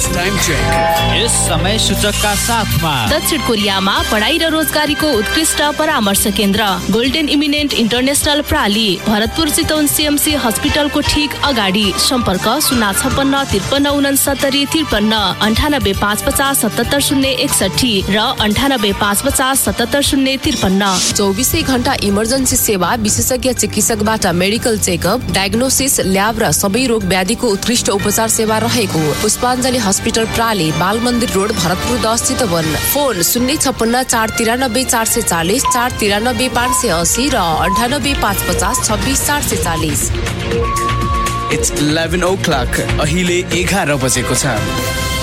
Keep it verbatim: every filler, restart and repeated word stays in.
Time check. यस समय सूचकका साथमा दक्षिण कोरियामा पढाइ र रोजगारीको उत्कृष्ट परामर्श केन्द्र golden eminent international प्राली, Bharatpur Chitwan CMC हस्पिटलको ठीक अगाडि। सम्पर्क शून्य छप्पन्न त्रिपन्न उनसत्तरी त्रिपन्न अन्ठानब्बे पाँच पचास सतहत्तर शून्य एकसठी र अन्ठानब्बे पाँच पचास सतहत्तर शून्य त्रिपन्न। चौबिसै घण्टा इमर्जेन्सी सेवा, विशेषज्ञ चिकित्सकबाट मेडिकल चेकअप, डायग्नोसिस, ल्याब र सबै रोग व्याधिको उत्कृष्ट उपचार सेवा रहेको पुष्पाञ्जली हस्पिटल प्राली, बाल मन्दिर रोड, भरतपुर दस चितवन। फोन शून्य छप्पन्न चार तिरानब्बे चार सय चालिस, चार तिरानब्बे पाँच सय असी र अन्ठानब्बे पाँच पचास छब्बिस चार सय चालिस। It's eleven oh clock. अहिले एघार बजेको छ।